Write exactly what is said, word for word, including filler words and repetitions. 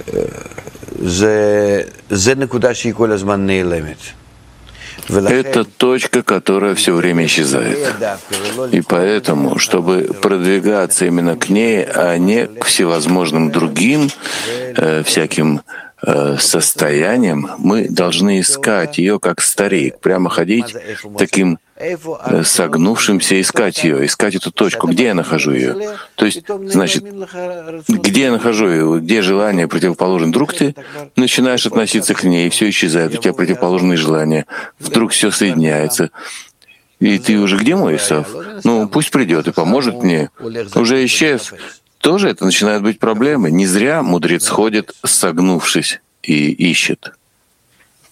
Это точка, которая все время исчезает. И поэтому, чтобы продвигаться именно к ней, а не к всевозможным другим э, всяким э, состояниям, мы должны искать ее как старик, прямо ходить таким э, согнувшимся, искать ее, искать эту точку, где я нахожу ее. То есть, значит, где я нахожу ее, где желание противоположно. Вдруг ты начинаешь относиться к ней, и все исчезает, у тебя противоположные желания. Вдруг все соединяется. И ты уже где мой Исав? Ну, пусть придет и поможет мне. Уже исчез. Тоже это начинает быть проблемой. Не зря мудрец ходит, согнувшись, и ищет.